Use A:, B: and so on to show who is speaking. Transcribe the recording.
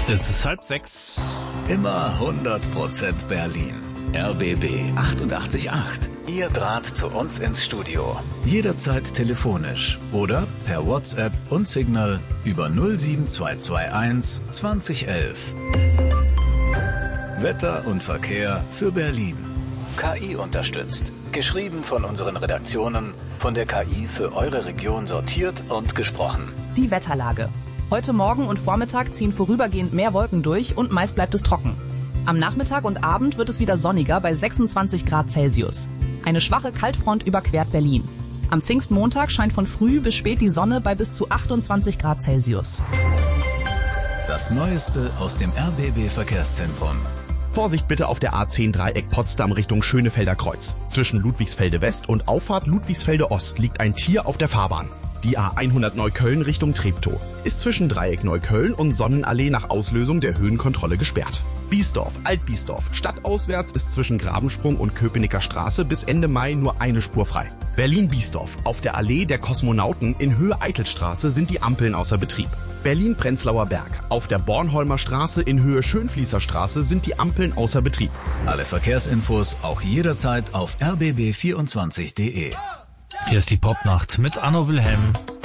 A: Es ist 5:30.
B: Immer 100% Berlin. RBB 88.8. Ihr Draht zu uns ins Studio. Jederzeit telefonisch oder per WhatsApp und Signal über 07221 2011. Wetter und Verkehr für Berlin. KI unterstützt. Geschrieben von unseren Redaktionen, von der KI für eure Region sortiert und gesprochen.
C: Die Wetterlage. Heute Morgen und Vormittag ziehen vorübergehend mehr Wolken durch und meist bleibt es trocken. Am Nachmittag und Abend wird es wieder sonniger bei 26 Grad Celsius. Eine schwache Kaltfront überquert Berlin. Am Pfingstmontag scheint von früh bis spät die Sonne bei bis zu 28 Grad Celsius.
B: Das Neueste aus dem RBB-Verkehrszentrum.
D: Vorsicht bitte auf der A10 Dreieck Potsdam Richtung Schönefelder Kreuz. Zwischen Ludwigsfelde West und Auffahrt Ludwigsfelde Ost liegt ein Tier auf der Fahrbahn. Die A100 Neukölln Richtung Treptow ist zwischen Dreieck Neukölln und Sonnenallee nach Auslösung der Höhenkontrolle gesperrt. Biesdorf, Alt-Biesdorf, stadtauswärts ist zwischen Grabensprung und Köpenicker Straße bis Ende Mai nur eine Spur frei. Berlin-Biesdorf, auf der Allee der Kosmonauten in Höhe Eitelstraße sind die Ampeln außer Betrieb. Berlin-Prenzlauer Berg, auf der Bornholmer Straße in Höhe Schönfließer Straße sind die Ampeln außer Betrieb.
B: Alle Verkehrsinfos auch jederzeit auf rbb24.de.
A: Hier ist die Popnacht mit Anno Wilhelm.